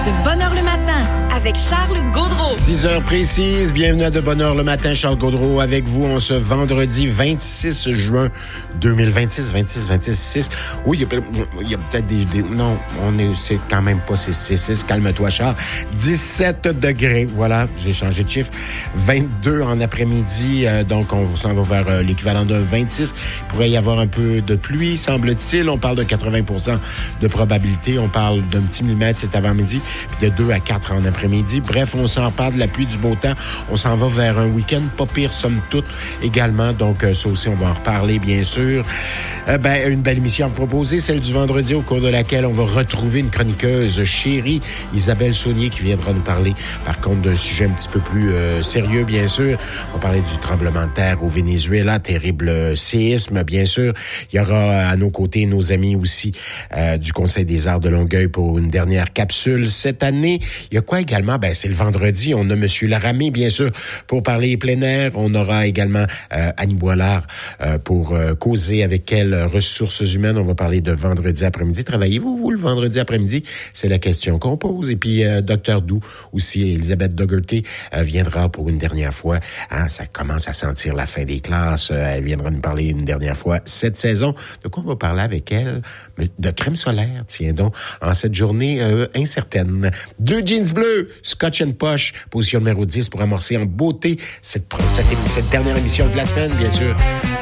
De bonne heure le matin, avec Charles Gaudreau. 6 heures précises, bienvenue à De bonne heure le matin, Charles Gaudreau avec vous en ce vendredi 26 juin 2026. Oui, il y a peut-être des non, c'est quand même pas 6, calme-toi Charles. 17 degrés, voilà, j'ai changé de chiffre. 22 en après-midi, donc on s'en va vers l'équivalent de 26. Il pourrait y avoir un peu de pluie, semble-t-il. On parle de 80% de probabilité. On parle d'un petit millimètre cet avant-midi, puis de 2 à 4 en après-midi. Bref, on s'en parle de la pluie, du beau temps. On s'en va vers un week-end pas pire, somme toute, également. Donc, ça aussi, on va en reparler, bien sûr. Une belle émission à vous proposer, celle du vendredi, au cours de laquelle on va retrouver une chroniqueuse chérie, Isabelle Saunier, qui viendra nous parler, par contre, d'un sujet un petit peu plus sérieux, bien sûr. On va parler du tremblement de terre au Venezuela, terrible séisme, bien sûr. Il y aura à nos côtés nos amis aussi du Conseil des arts de Longueuil pour une dernière capsule cette année. Il y a quoi également? C'est le vendredi. On a M. Laramé, bien sûr, pour parler plein air. On aura également Annie Boilard pour causer avec elle ressources humaines. On va parler de vendredi après-midi. Travaillez-vous, vous, le vendredi après-midi? C'est la question qu'on pose. Et puis, Dr. Doux aussi, Elisabeth Dougherty, viendra pour une dernière fois. Ça commence à sentir la fin des classes. Elle viendra nous parler une dernière fois cette saison. De quoi on va parler avec elle? De crème solaire, tiens donc, en cette journée incertaine. 2 jeans bleus, Scotch and Posh, position numéro 10 pour amorcer en beauté cette dernière émission de la semaine, bien sûr.